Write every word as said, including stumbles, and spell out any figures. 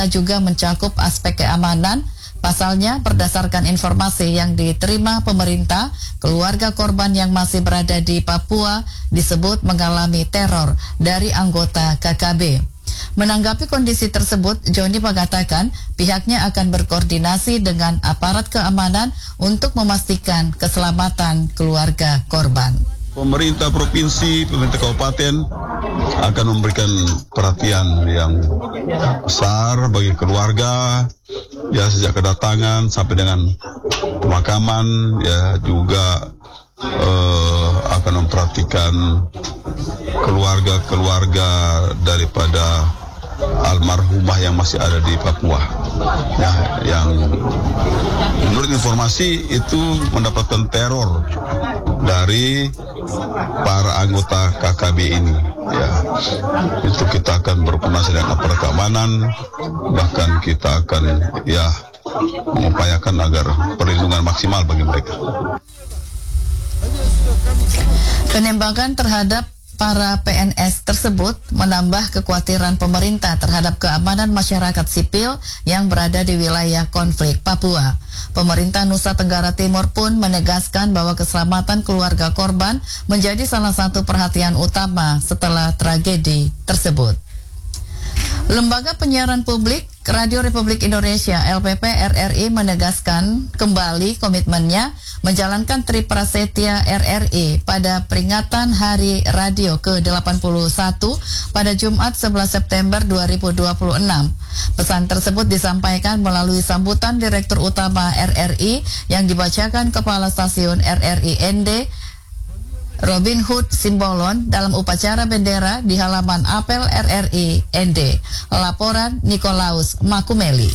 juga mencakup aspek keamanan. Pasalnya, berdasarkan informasi yang diterima pemerintah, keluarga korban yang masih berada di Papua disebut mengalami teror dari anggota K K B. Menanggapi kondisi tersebut, Joni mengatakan pihaknya akan berkoordinasi dengan aparat keamanan untuk memastikan keselamatan keluarga korban. Pemerintah provinsi, pemerintah kabupaten akan memberikan perhatian yang besar bagi keluarga, ya sejak kedatangan sampai dengan pemakaman, ya juga eh, akan memperhatikan keluarga-keluarga daripada almarhumah yang masih ada di Papua, ya, yang menurut informasi itu mendapatkan teror dari para anggota K K B ini, ya. Itu kita akan berkoordinasi dengan aparat keamanan, bahkan kita akan ya mengupayakan agar perlindungan maksimal bagi mereka. Penembakan terhadap para P N S tersebut menambah kekhawatiran pemerintah terhadap keamanan masyarakat sipil yang berada di wilayah konflik Papua. Pemerintah Nusa Tenggara Timur pun menegaskan bahwa keselamatan keluarga korban menjadi salah satu perhatian utama setelah tragedi tersebut. Lembaga Penyiaran Publik Radio Republik Indonesia L P P R R I menegaskan kembali komitmennya menjalankan Triprasetya R R I pada peringatan Hari Radio ke delapan puluh satu pada Jumat sebelas September dua ribu dua puluh enam. Pesan tersebut disampaikan melalui sambutan Direktur Utama R R I yang dibacakan Kepala Stasiun R R I N D Robin Hood Simbolon dalam upacara bendera di halaman apel R R I N D. Laporan Nikolaus Makumeli.